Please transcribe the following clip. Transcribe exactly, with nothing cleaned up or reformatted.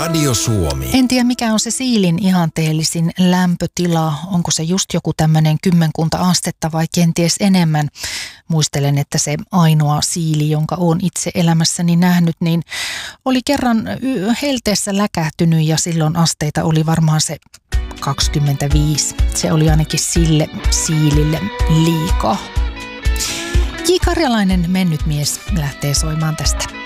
Radio Suomi. En tiedä, mikä on se siilin ihanteellisin lämpötila. Onko se just joku tämmöinen kymmenkunta astetta vai kenties enemmän? Muistelen, että se ainoa siili, jonka olen itse elämässäni nähnyt, niin oli kerran helteessä läkähtynyt ja silloin asteita oli varmaan se kaksikymmentäviisi. Se oli ainakin sille siilille liikaa. J. Karjalainen, mennyt mies, lähtee soimaan tästä.